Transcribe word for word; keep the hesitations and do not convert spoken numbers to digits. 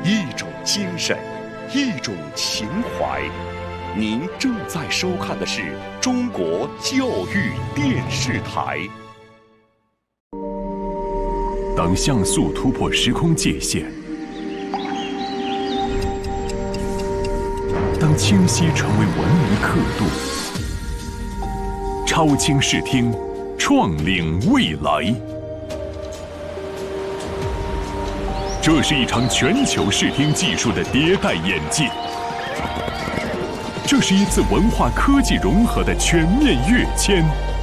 一种精神，一种情怀。您正在收看的是中国教育电视台。 当像素突破时空界限，当清晰成为文明刻度，超清视听，创领未来。这是一场全球视听技术的迭代演进，这是一次文化科技融合的全面跃迁。